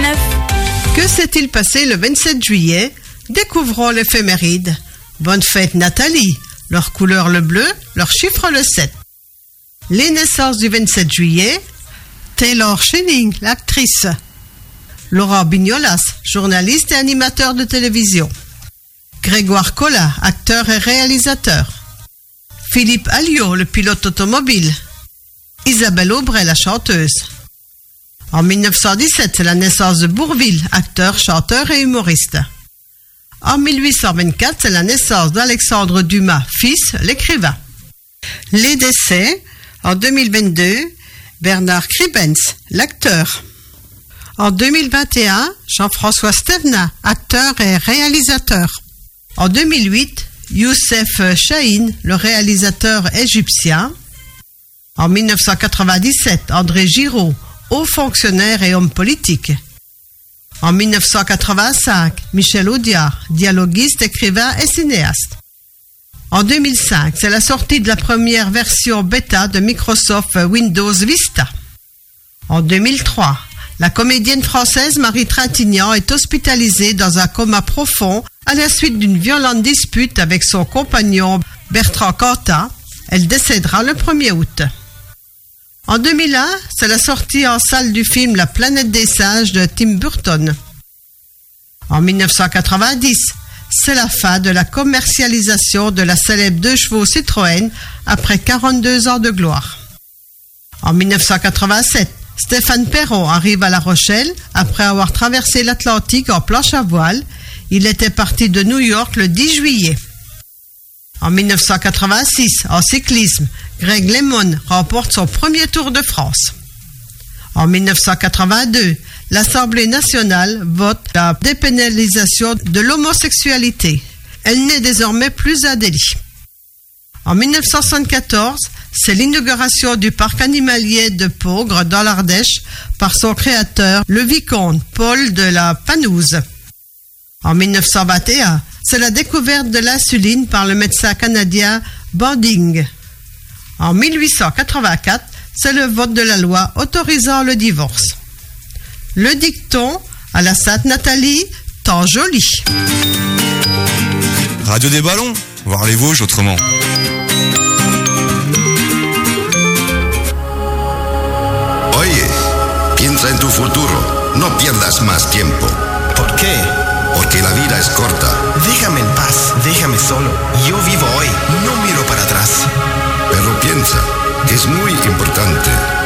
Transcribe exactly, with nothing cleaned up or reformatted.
neuf. Que s'est-il passé le vingt-sept juillet? Découvrons l'éphéméride. Bonne fête Nathalie. Leur couleur le bleu, leur chiffre le sept. Les naissances du vingt-sept juillet. Taylor Schilling, l'actrice. Laurent Bignolas, journaliste et animateur de télévision. Grégoire Collat, acteur et réalisateur. Philippe Alliot, le pilote automobile. Isabelle Aubray, la chanteuse. En mille neuf cent dix-sept, c'est la naissance de Bourvil, acteur, chanteur et humoriste. En mille huit cent vingt-quatre, c'est la naissance d'Alexandre Dumas, fils, l'écrivain. Les décès, en deux mille vingt-deux, Bernard Kribens, l'acteur. En deux mille vingt et un, Jean-François Stevenat, acteur et réalisateur. En deux mille huit, Youssef Chahine, le réalisateur égyptien. En mille neuf cent quatre-vingt-dix-sept, André Giraud, haut fonctionnaire et homme politique. En mille neuf cent quatre-vingt-cinq, Michel Audiard, dialoguiste, écrivain et cinéaste. En deux mille cinq, c'est la sortie de la première version bêta de Microsoft Windows Vista. En deux mille trois, la comédienne française Marie Trintignant est hospitalisée dans un coma profond à la suite d'une violente dispute avec son compagnon Bertrand Cantat. Elle décédera le premier août. En deux mille un, c'est la sortie en salle du film La planète des singes de Tim Burton. En mille neuf cent quatre-vingt-dix, c'est la fin de la commercialisation de la célèbre deux chevaux Citroën après quarante-deux ans de gloire. En mille neuf cent quatre-vingt-sept, Stéphane Perron arrive à La Rochelle après avoir traversé l'Atlantique en planche à voile. Il était parti de New York le dix juillet. En mille neuf cent quatre-vingt-six, en cyclisme, Greg LeMond remporte son premier Tour de France. En mille neuf cent quatre-vingt-deux, l'Assemblée nationale vote la dépénalisation de l'homosexualité. Elle n'est désormais plus un délit. En mille neuf cent soixante-quatorze, c'est l'inauguration du parc animalier de Peaugres dans l'Ardèche par son créateur, le vicomte Paul de la Panouse. En mille neuf cent vingt et un, c'est la découverte de l'insuline par le médecin canadien Banding. En mille huit cent quatre-vingt-quatre, c'est le vote de la loi autorisant le divorce. Le dicton à la Sainte Nathalie, tant joli. Radio des Ballons, voir les Vosges autrement. Oye, piensa en tu futuro. No pierdas más tiempo. ¿Por qué? Porque la vida es corta. Déjame en paz, déjame solo. Yo vivo hoy, no miro para atrás. Pero piensa que es muy importante